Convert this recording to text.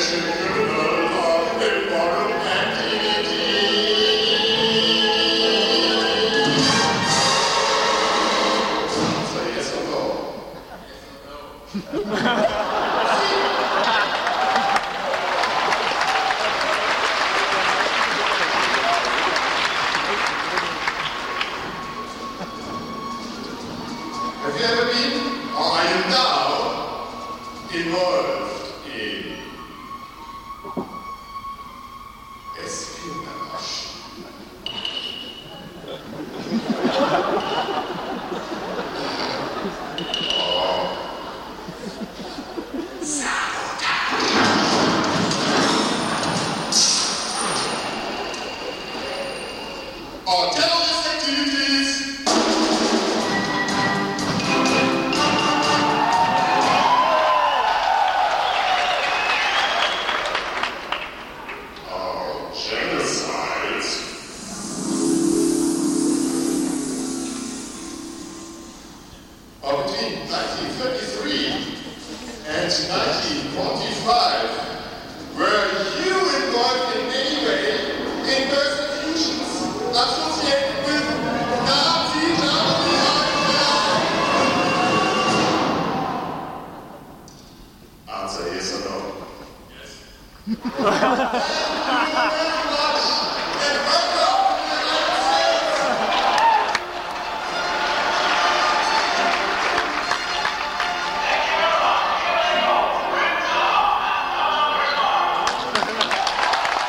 Have you ever been, or are you now, involved in espionage? Or sabotage? Or terrorist activities? Between 1933 and 1945,